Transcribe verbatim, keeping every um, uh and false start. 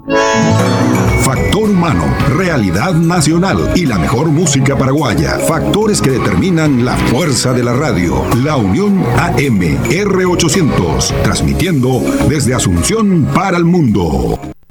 Factor humano, realidad nacional y la mejor música paraguaya. Factores que determinan la fuerza de la radio. La Unión A M R ochocientos, transmitiendo desde Asunción para el mundo.